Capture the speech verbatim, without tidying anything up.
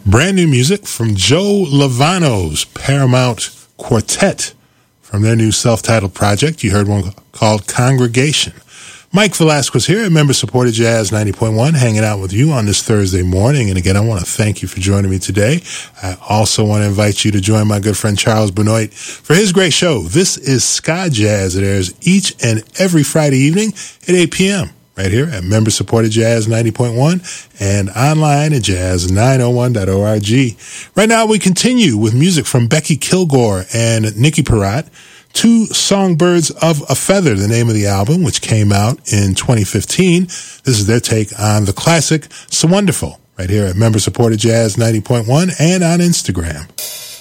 Brand new music from Joe Lovano's Paramount Quartet from their new self-titled project. You heard one called Congregation. Mike Velasquez here at Member-Supported Jazz ninety point one, hanging out with you on this Thursday morning. And again, I want to thank you for joining me today. I also want to invite you to join my good friend Charles Benoit for his great show. This is Ska Jazz. It airs each and every Friday evening at eight p.m. right here at Member-Supported Jazz ninety point one and online at jazz nine oh one dot org. Right now, we continue with music from Becky Kilgore and Nikki Peratt. Two Songbirds of a Feather, the name of the album, which came out in twenty fifteen. This is their take on the classic So Wonderful, right here at Member-Supported Jazz ninety point one and on Instagram.